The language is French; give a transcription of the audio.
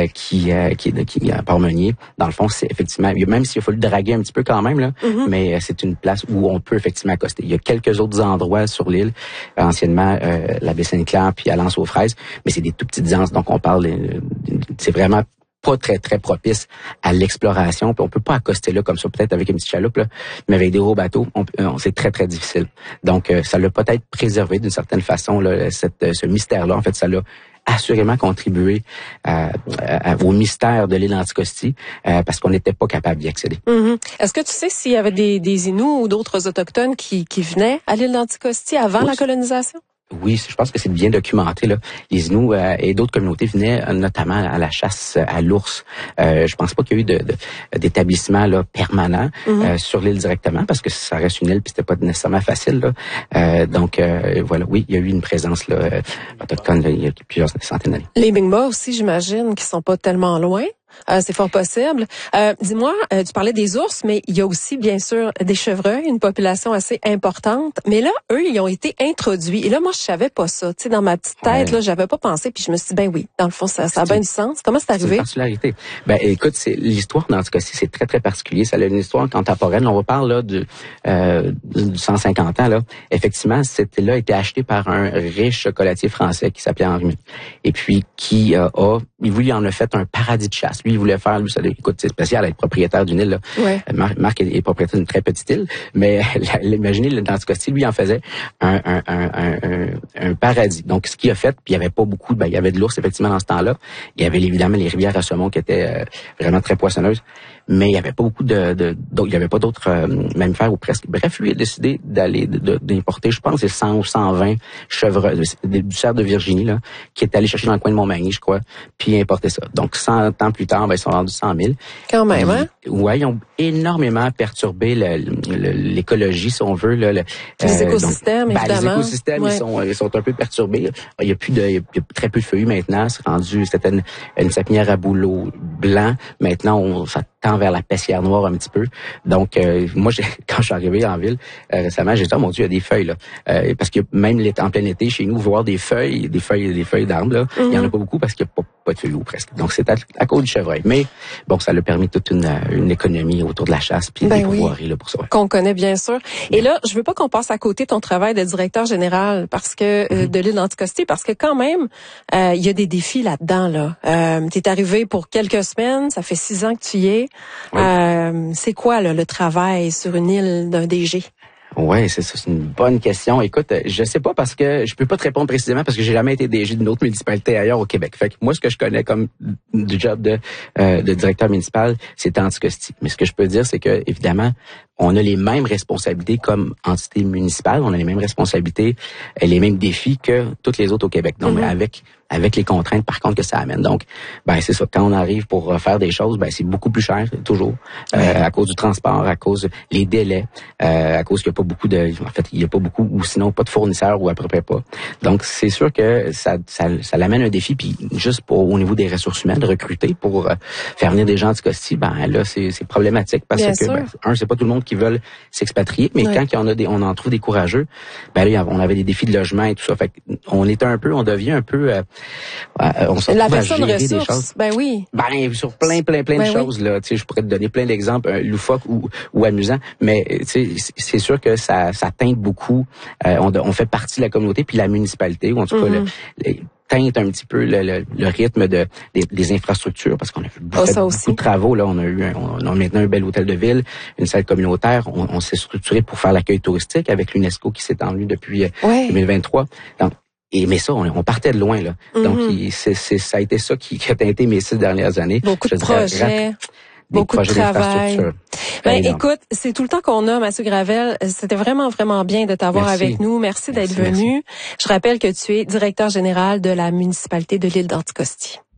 qui à Port-Meunier. Dans le fond, c'est effectivement, même s'il a fallu draguer un petit peu quand même, là, mais c'est une place où on peut effectivement accoster. Il y a quelques autres endroits sur l'île, anciennement la baie Sainte-Claire puis à L'Anse-aux-Fraises, mais c'est des tout petites anses, donc on parle, c'est vraiment pas très, très propice à l'exploration. Puis on peut pas accoster là comme ça, peut-être avec une petite chaloupe, là, mais avec des gros bateaux, c'est très, très difficile. Donc, ça l'a peut-être préservé d'une certaine façon, là, ce mystère-là. En fait, ça l'a assurément contribué au mystère de l'île Anticosti parce qu'on n'était pas capable d'y accéder. Est-ce que tu sais s'il y avait des Inuits ou d'autres autochtones qui venaient à l'île d'Anticosti avant la colonisation? Oui, je pense que c'est bien documenté, là. Les Inuits et d'autres communautés venaient notamment à la chasse à l'ours. Je pense pas qu'il y a eu d'établissement là permanent sur l'île directement parce que ça reste une île puis c'était pas nécessairement facile là. Donc voilà, oui, il y a eu une présence là autochtone là, il y a plusieurs centaines d'années. Les Mi'kmaq aussi, j'imagine, qui sont pas tellement loin. C'est fort possible. Dis-moi, tu parlais des ours, mais il y a aussi, bien sûr, des chevreuils, une population assez importante. Mais là, eux, ils ont été introduits. Et là, moi, je savais pas ça. Tu sais, dans ma petite tête, là, j'avais pas pensé. Puis je me suis dit, ben oui, dans le fond, ça a bien du sens. Comment c'est arrivé? C'est une particularité. Ben, écoute, l'histoire d'Anticosti, c'est très, très particulier. Ça a une histoire contemporaine. On reparle là du 150 ans. Là. Effectivement, cette île-là a été achetée par un riche chocolatier français qui s'appelait Henri. Et puis, qui lui, il en a fait un paradis de chasse. Lui, il voulait faire, écoute, c'est spécial être propriétaire d'une île. Là. Ouais. Marc est propriétaire d'une très petite île, mais imaginez, l'Anticosti, lui, en faisait un paradis. Donc, ce qu'il a fait, puis il y avait pas beaucoup, il y avait de l'ours, effectivement, dans ce temps-là. Il y avait évidemment les rivières à saumon qui étaient vraiment très poissonneuses, mais il y avait pas beaucoup il y avait pas d'autres mammifères ou presque. Bref, lui a décidé d'importer, je pense, c'est 100 ou 120 chevreuils, du cerf de Virginie, là, qui est allé chercher dans le coin de Montmagny, je crois, puis importer ça. Donc, 100 ans plus tard, ils sont rendus 100 000. Quand même, hein? Ouais, ils ont énormément perturbé l'écologie, si on veut. Là, les écosystèmes, évidemment. Les écosystèmes, ils sont un peu perturbés. Il y a très peu de feuillus maintenant. C'était une sapinière à bouleau blanc. Maintenant, ça tend vers la pessière noire un petit peu. Donc, moi, quand je suis arrivé en ville récemment, j'ai dit, oh mon Dieu, il y a des feuilles là. Parce que même en plein été, chez nous, voir des feuilles d'arbres, là, il y en a pas beaucoup parce qu'il n'y a pas de feuilles ou presque. Donc, c'est à cause du chevreuil. Mais bon, ça a permis toute une économie autour de la chasse puis des pourvoiries là pour ça. Qu'on connaît bien sûr. Et là, je veux pas qu'on passe à côté de ton travail de directeur général parce que de l'île d'Anticosti, parce que quand même, il y a des défis là-dedans là. T'es arrivé pour quelques semaines, ça fait 6 ans que tu y es. Oui. C'est quoi là, le travail sur une île d'un DG? Ouais, c'est ça, c'est une bonne question. Écoute, je sais pas parce que je peux pas te répondre précisément parce que j'ai jamais été DG d'une autre municipalité ailleurs au Québec. Fait que moi, ce que je connais comme du job de directeur municipal, c'est Anticosti. Mais ce que je peux dire, c'est que évidemment, on a les mêmes responsabilités comme entité municipale, on a les mêmes responsabilités, les mêmes défis que toutes les autres au Québec. Donc, avec les contraintes, par contre, que ça amène. Donc, c'est ça. Quand on arrive pour faire des choses, c'est beaucoup plus cher, toujours, à cause du transport, à cause des délais, à cause qu'il n'y a pas beaucoup il n'y a pas beaucoup, ou sinon pas de fournisseurs, ou à peu près pas. Donc, c'est sûr que ça l'amène un défi, puis juste au niveau des ressources humaines, de recruter pour faire venir des gens Anticosti, là, c'est problématique, parce que, c'est pas tout le monde qui veulent s'expatrier, mais quand on en trouve des courageux, là, on avait des défis de logement et tout ça. Fait on devient un peu, on se retrouve à gérer des choses. Sur plein de choses, là. Tu sais, je pourrais te donner plein d'exemples, loufoques ou amusants, mais, tu sais, c'est sûr que ça teinte beaucoup. On fait partie de la communauté, puis la municipalité, ou en tout cas, teinte un petit peu le rythme des infrastructures parce qu'on a fait beaucoup de travaux là. On a maintenant un bel hôtel de ville, une salle communautaire. On s'est structuré pour faire l'accueil touristique avec l'UNESCO qui s'est étendu depuis 2023. Donc, mais ça, on partait de loin là. Donc ça a été ça qui a teinté mes 6 dernières années. Beaucoup de projets. Beaucoup de travail. Écoute, c'est tout le temps qu'on a, Mathieu Gravel. C'était vraiment, vraiment bien de t'avoir avec nous. Merci d'être venu. Je rappelle que tu es directeur général de la municipalité de l'île d'Anticosti.